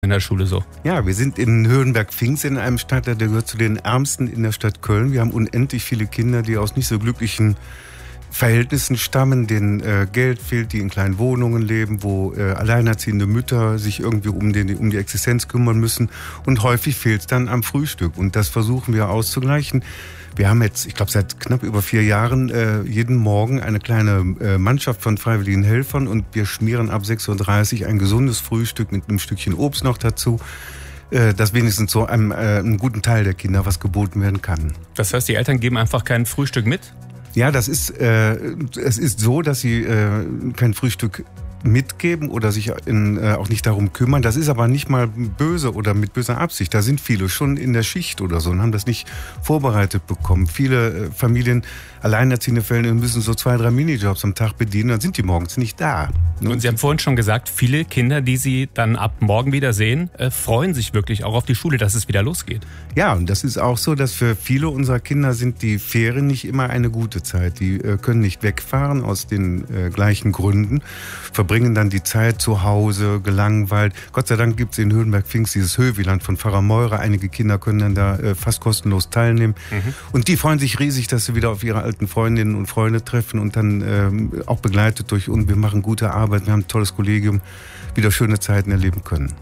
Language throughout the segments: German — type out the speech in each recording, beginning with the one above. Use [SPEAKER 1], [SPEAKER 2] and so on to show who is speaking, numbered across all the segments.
[SPEAKER 1] in der Schule so?
[SPEAKER 2] Ja, wir sind in Höhenberg-Pfingst in einem Stadtteil, der gehört zu den ärmsten in der Stadt Köln. Wir haben unendlich viele Kinder, die aus nicht so glücklichen Verhältnissen stammen, denen Geld fehlt, die in kleinen Wohnungen leben, wo alleinerziehende Mütter sich irgendwie um die Existenz kümmern müssen. Und häufig fehlt es dann am Frühstück. Und das versuchen wir auszugleichen. Wir haben jetzt, ich glaube, seit knapp über 4 Jahren jeden Morgen eine kleine Mannschaft von freiwilligen Helfern und wir schmieren ab 6.30 Uhr ein gesundes Frühstück mit einem Stückchen Obst noch dazu, dass wenigstens so einem guten Teil der Kinder was geboten werden kann.
[SPEAKER 1] Das heißt, die Eltern geben einfach kein Frühstück mit?
[SPEAKER 2] Ja, es ist so, dass sie kein Frühstück mitgeben oder sich auch nicht darum kümmern. Das ist aber nicht mal böse oder mit böser Absicht. Da sind viele schon in der Schicht oder so und haben das nicht vorbereitet bekommen. Viele Familien, alleinerziehende Fälle, müssen so 2, 3 Minijobs am Tag bedienen, dann sind die morgens nicht da.
[SPEAKER 1] Und Sie haben vorhin schon gesagt, viele Kinder, die Sie dann ab morgen wieder sehen, freuen sich wirklich auch auf die Schule, dass es wieder losgeht.
[SPEAKER 2] Ja, und das ist auch so, dass für viele unserer Kinder sind die Ferien nicht immer eine gute Zeit. Die können nicht wegfahren aus den gleichen Gründen, verbringen dann die Zeit zu Hause, gelangweilt. Gott sei Dank gibt es in Höhenberg-Pfingst dieses Höhwieland von Pfarrer Meurer. Einige Kinder können dann da fast kostenlos teilnehmen. Und die freuen sich riesig, dass sie wieder auf ihre alten Freundinnen und Freunde treffen und dann auch begleitet durch uns. Wir machen gute Arbeit, wir haben ein tolles Kollegium, wieder schöne Zeiten erleben können.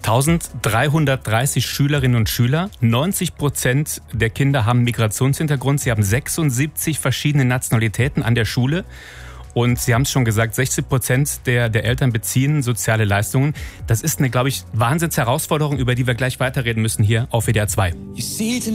[SPEAKER 1] 1330 Schülerinnen und Schüler, 90% der Kinder haben Migrationshintergrund. Sie haben 76 verschiedene Nationalitäten an der Schule. Und Sie haben es schon gesagt, 60% der Eltern beziehen soziale Leistungen. Das ist eine, glaube ich, Wahnsinnsherausforderung, über die wir glech weiterreden müssen hier auf WDR 2.